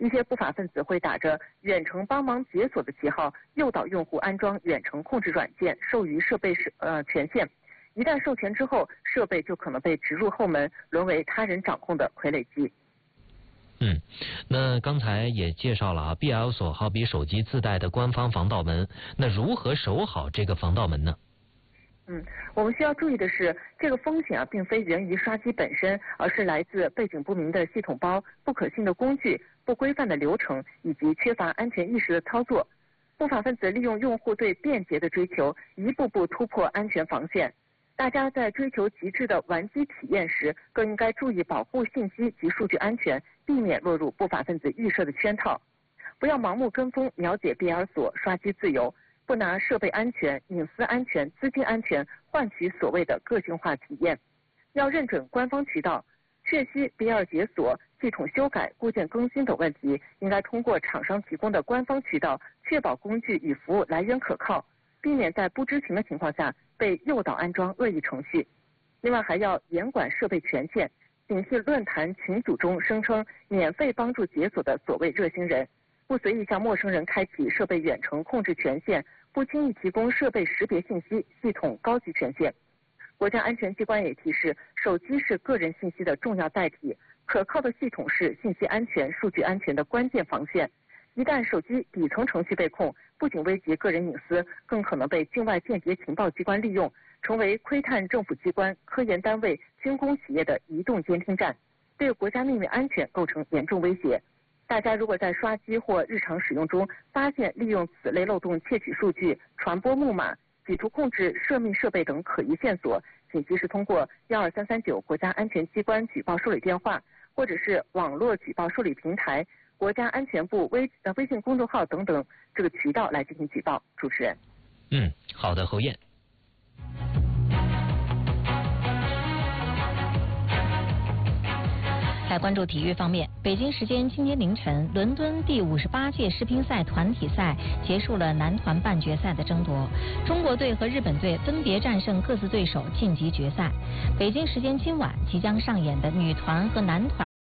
一些不法分子会打着远程帮忙解锁的旗号，诱导用户安装远程控制软件，授予设备权限。一旦授权之后，设备就可能被植入后门，沦为他人掌控的傀儡机。 那刚才也介绍了BL 锁好比手机自带的官方防盗门，那如何守好这个防盗门呢？ 我们需要注意的是，这个风险并非源于刷机本身，而是来自背景不明的系统包、不可信的工具、不规范的流程以及缺乏安全意识的操作。不法分子利用用户对便捷的追求，一步步突破安全防线。大家在追求极致的玩机体验时，更应该注意保护信息及数据安全，避免落入不法分子预设的圈套。不要盲目跟风了解BL锁刷机自由，不拿设备安全、隐私安全、资金安全换取所谓的个性化体验。要认准官方渠道，确悉BL解锁、系统修改、固件更新等问题，应该通过厂商提供的官方渠道，确保工具与服务来源可靠，避免在不知情的情况下被诱导安装恶意程序。另外还要严管设备权限，警惕论坛群组中声称免费帮助解锁的所谓热心人，不随意向陌生人开启设备远程控制权限，不轻易提供设备识别信息系统高级权限。国家安全机关也提示，手机是个人信息的重要载体，可靠的系统是信息安全、数据安全的关键防线。一旦手机底层程序被控，不仅危及个人隐私，更可能被境外间谍情报机关利用，成为窥探政府机关、科研单位、军工企业的移动监听站，对国家秘密安全构成严重威胁。大家如果在刷机或日常使用中发现利用此类漏洞窃取数据、传播木马、企图控制涉密设备等可疑线索，请及时通过12339国家安全机关举报受理电话，或者是网络举报受理平台、国家安全部微信公众号等等这个渠道来进行举报。主持人。 好的，侯燕。 来关注体育方面，北京时间今天凌晨，伦敦第58届世乒赛团体赛结束了男团半决赛的争夺，中国队和日本队分别战胜各自对手晋级决赛。北京时间今晚即将上演的女团和男团